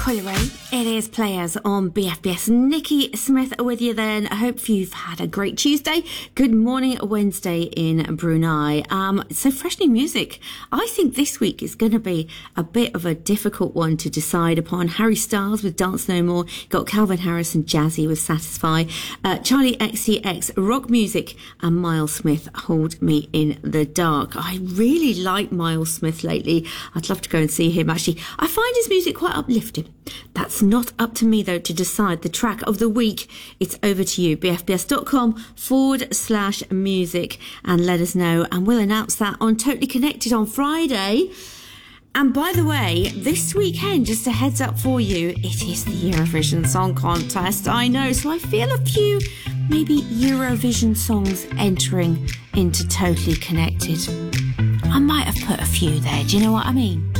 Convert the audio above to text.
Coily Ray. It is Players on BFBS. Nikki Smith with you then. I hope you've had a great Tuesday. Good morning, Wednesday in Brunei. So fresh new music. I think this week is going to be a bit of a difficult one to decide upon. Harry Styles with Dance No More. Got Calvin Harris and Jazzy with Satisfy. Charlie XCX, Rock Music, and Miles Smith, Hold Me in the Dark. I really like Miles Smith lately. I'd love to go and see him actually. I find his music quite uplifting. That's not up to me though to decide the track of the week. It's over to you, bfbs.com/music, and let us know, and we'll announce that on Totally Connected on Friday. And by the way, this weekend, just a heads up for you, it is the Eurovision Song Contest. I know, so I feel a few maybe Eurovision songs entering into Totally Connected. I might have put a few there, do you know what I mean?